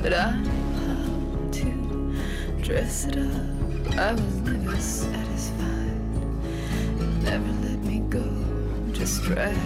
but I knew how to dress it up. I was never satisfied. You never let me go. Just drag